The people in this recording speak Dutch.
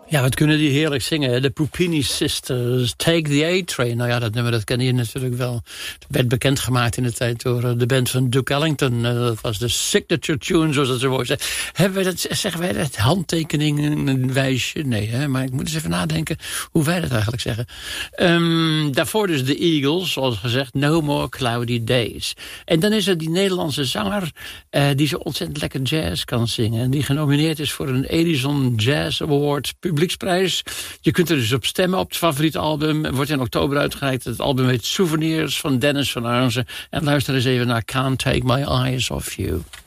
Ja, wat kunnen die heerlijk zingen. De Puppini Sisters, Take the A-Train. Nou ja, dat nummer dat ken je natuurlijk wel. Het werd bekendgemaakt in de tijd door de band van Duke Ellington. Dat was de signature tune, zoals dat zo mooi zeggen. Zeggen wij dat handtekening, een wijsje? Nee, hè? Maar ik moet eens even nadenken hoe wij dat eigenlijk zeggen. Daarvoor dus de Eagles, zoals gezegd, No More Cloudy Days. En dan is er die Nederlandse zanger die zo ontzettend lekker jazz kan zingen. En die genomineerd is voor een Edison Jazz Award publieksprijs. Je kunt er dus op stemmen op het favoriete album. Wordt in oktober uitgereikt. Het album heet Souvenirs van Dennis van Arnzen. En luister eens even naar Can't Take My Eyes Off You.